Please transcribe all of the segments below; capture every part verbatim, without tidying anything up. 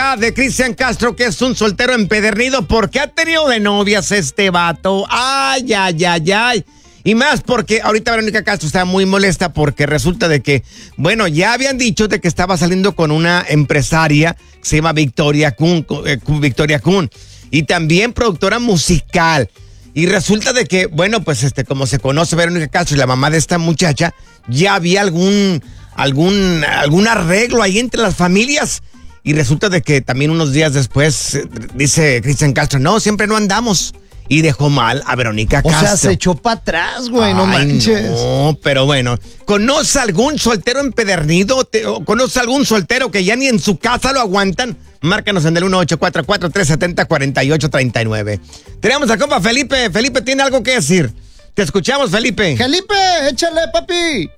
verdad de Cristian Castro, que es un soltero empedernido, porque ha tenido de novias este vato. Ay, ay, ay, ay. Y más porque ahorita Verónica Castro está muy molesta porque resulta de que, bueno, ya habían dicho de que estaba saliendo con una empresaria que se llama Victoria Kun, eh, Victoria Kun, y también productora musical. Y resulta de que, bueno, pues este, como se conoce Verónica Castro y la mamá de esta muchacha, ya había algún, algún, algún arreglo ahí entre las familias. Y resulta de que también unos días después eh, dice Cristian Castro, no, siempre no andamos. Y dejó mal a Verónica Castro. O sea, se echó para atrás, güey, no manches. No, pero bueno. ¿Conoce algún soltero empedernido? Te, o ¿Conoce algún soltero que ya ni en su casa lo aguantan? Márcanos en el uno ocho cuatro cuatro, tres siete cero, cuatro ocho tres nueve. Tenemos a compa Felipe. Felipe tiene algo que decir. Te escuchamos, Felipe. Felipe, échale, papi.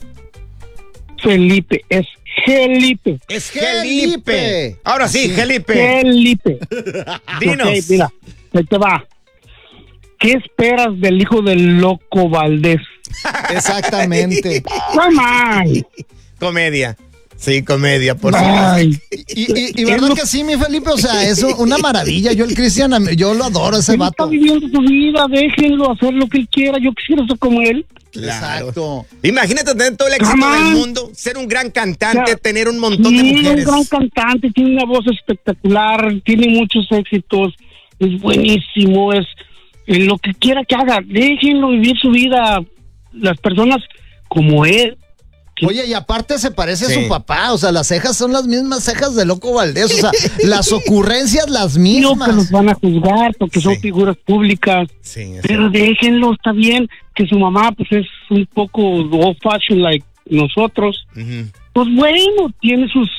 Felipe, es Felipe. Es Felipe. Felipe. Ahora sí, Sí. Felipe. Felipe. Dinos. Ok, mira, ahí te va. ¿Qué esperas del hijo del Loco Valdés? Exactamente. Come on. Comedia. Sí, comedia, por Ay. supuesto. Y, y, y verdad que sí, mi Felipe, o sea, es una maravilla. Yo el Cristian, yo lo adoro, ese Él está vato. viviendo su vida, déjenlo hacer lo que él quiera. Yo quisiera ser como él. Claro. Exacto. Imagínate tener todo el éxito Come on. del mundo, ser un gran cantante, O sea, tener un montón de Tiene mujeres. un gran cantante, tiene una voz espectacular, tiene muchos éxitos, es buenísimo, es en lo que quiera que haga, déjenlo vivir su vida, las personas como él. Oye, y aparte se parece Sí. a su papá, o sea, las cejas son las mismas cejas de Loco Valdés, o sea, las ocurrencias las No mismas. que los van a juzgar porque son Sí. figuras públicas, Sí, es pero déjenlo, está bien, que su mamá pues es un poco old fashion like nosotros, Ujú. pues bueno, tiene sus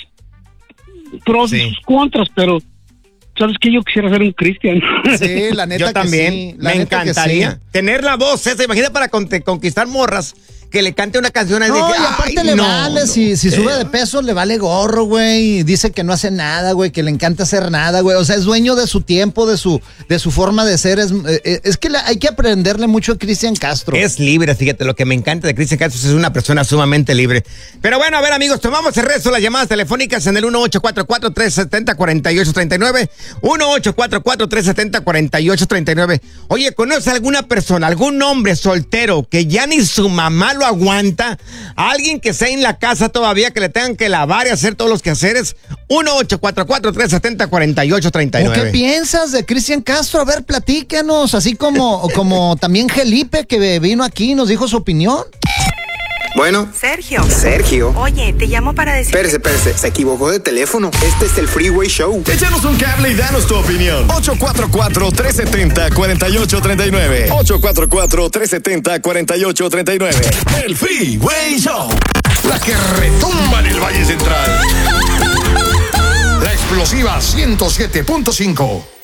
pros Sí. y sus contras, pero ¿sabes qué? Yo quisiera ser un cristiano. Sí, la neta Yo que también, sí, la me neta que encantaría sí. tener la voz esa. Imagina para con- conquistar morras, que le cante una canción así No, de y que, aparte ay, le no, vale, no. si, si Eh, sube de peso le vale gorro, güey, dice que no hace nada, güey, que le encanta hacer nada, güey, o sea, es dueño de su tiempo, de su de su forma de ser, es, eh, es que le- hay que aprenderle mucho a Cristian Castro. Es libre, fíjate, lo que me encanta de Cristian Castro es una persona sumamente libre. Pero bueno, a ver, amigos, tomamos el resto de las llamadas telefónicas en el uno ocho cuatro cuatro, tres siete cero, cuatro ocho tres nueve, uno ocho cuatro cuatro, tres siete cero, cuatro ocho tres nueve. Oye, ¿conoce alguna persona, algún hombre soltero que ya ni su mamá lo aguanta? Alguien que sea en la casa todavía, que le tengan que lavar y hacer todos los quehaceres. uno ocho cuatro cuatro, tres siete cero, cuatro ocho tres ¿O qué nueve. piensas de Cristian Castro? A ver, platícanos, así como, como también Felipe que vino aquí y nos dijo su opinión. Bueno, Sergio. Sergio. Oye, te llamo para decir... Espérese, espérese, se equivocó de teléfono. Este es el Freeway Show. Échanos un cable y danos tu opinión. ocho cuatro cuatro, tres siete cero, cuatro ocho tres nueve. ocho cuatro cuatro, tres siete cero, cuatro ocho tres nueve. El Freeway Show. La que retumba en el Valle Central. La explosiva ciento siete punto cinco.